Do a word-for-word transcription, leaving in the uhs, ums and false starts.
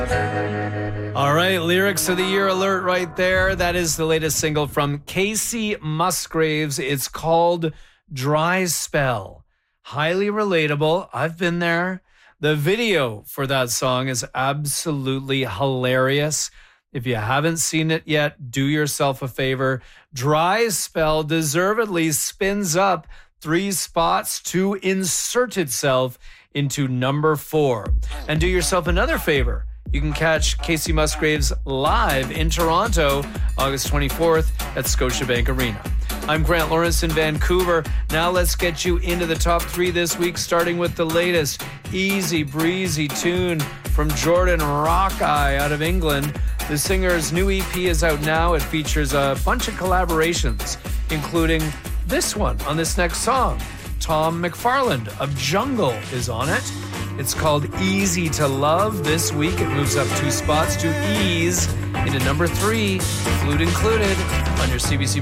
All right, Lyrics of the Year alert right there. That is the latest single from Kacey Musgraves. It's called Dry Spell. Highly relatable. I've been there. The video for that song is absolutely hilarious. If you haven't seen it yet, do yourself a favor. Dry Spell deservedly spins up three spots to insert itself into number four. And do yourself another favor. You can catch Kacey Musgraves live in Toronto, August twenty-fourth at Scotiabank Arena. I'm Grant Lawrence in Vancouver. Now let's get you into the top three this week, starting with the latest easy breezy tune from Jordan Rockeye out of England. The singer's new E P is out now. It features a bunch of collaborations, including this one on this next song. Tom McFarland of Jungle is on it. It's called Easy to Love. This week it moves up two spots to Ease into number three, flute included, on your C B C